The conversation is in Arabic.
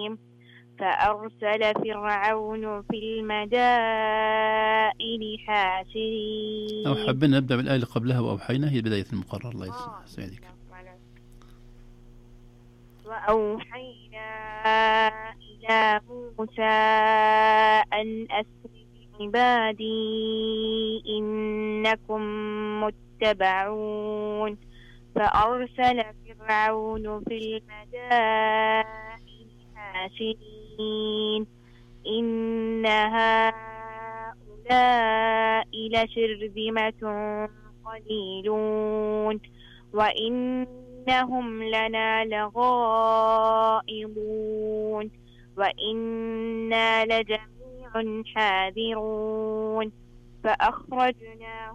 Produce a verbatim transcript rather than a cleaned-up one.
فأرسل فرعون في المدائن حاشرين. أو حابين نبدأ بالآية اللي قبلها وأوحينا، هي بداية المقرر. الله يسعدك. وأوحينا إلى موسى أن أسر بعبادي إنكم متبعون. فأرسل فرعون في المدائن حاشرين إن هؤلاء لشرذمة قليلون وإنهم لنا لغائظون وإنا لجميع حاذرون. فأخرجنا